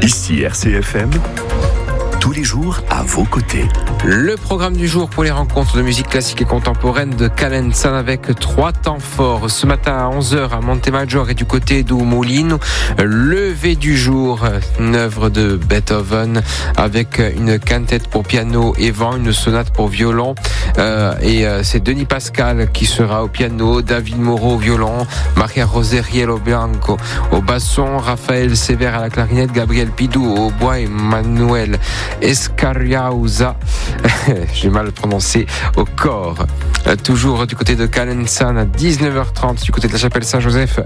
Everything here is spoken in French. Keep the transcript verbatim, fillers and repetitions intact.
Ici R C F M, tous les jours à vos côtés. Le programme du jour pour les rencontres de musique classique et contemporaine de Calenzane avec trois temps forts. Ce matin à onze heures à Montemaggiore et du côté d'Umolino, lever du jour, une œuvre de Beethoven avec une quintette pour piano et vent, une sonate pour violon. Euh, et euh, c'est Denis Pascal qui sera au piano, David Moreau au violon, Maria Roseriello Bianco au basson, Raphaël Sévère à la clarinette, Gabriel Pidou au bois et Manuel Escariauza, j'ai mal prononcé, au corps. Euh, toujours du côté de Calenzane à dix-neuf heures trente, du côté de la chapelle Saint-Joseph,